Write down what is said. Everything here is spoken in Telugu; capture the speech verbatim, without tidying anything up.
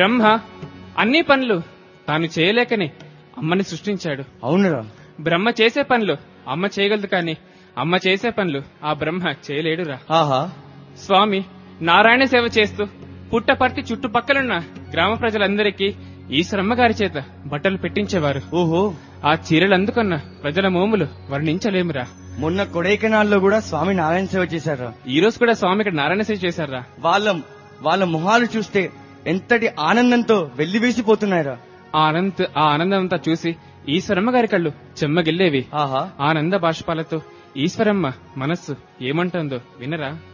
బ్రహ్మ అన్ని పనులు తాను చేయలేకనే అమ్మని సృష్టించాడు. అవునురా, బ్రహ్మ చేసే పనులు అమ్మ చేయగలదు, కానీ అమ్మ చేసే పనులు ఆ బ్రహ్మ చేయలేడురా. ఆహా, స్వామి నారాయణ సేవ చేస్తూ పుట్టపర్తి చుట్టుపక్కలున్న గ్రామ ప్రజలందరికీ ఈశ్వరమ్మ గారి చేత బట్టలు పెట్టించేవారు. ఓహో, ఆ చీరలు అందుకున్న ప్రజల మోములు వర్ణించలేమురా. మొన్న కొడైకెనాల్లో కూడా స్వామి నారాయణ సేవ చేశారా? ఈ రోజు కూడా స్వామి ఇక్కడ నారాయణ సేవ చేశారా. వాళ్ళ వాళ్ళ మొహాలు చూస్తే ఎంతటి ఆనందంతో వెల్లివేసిపోతున్నాయిరా. ఆ ఆనంద ఆ ఆనందం అంతా చూసి ఈశ్వరమ్మ గారి కళ్ళు చెమ్మగిల్లేవి. ఆహా, ఆనంద బాష్పాలతో ఈశ్వరమ్మ మనస్సు ఏమంటుందో వినరా.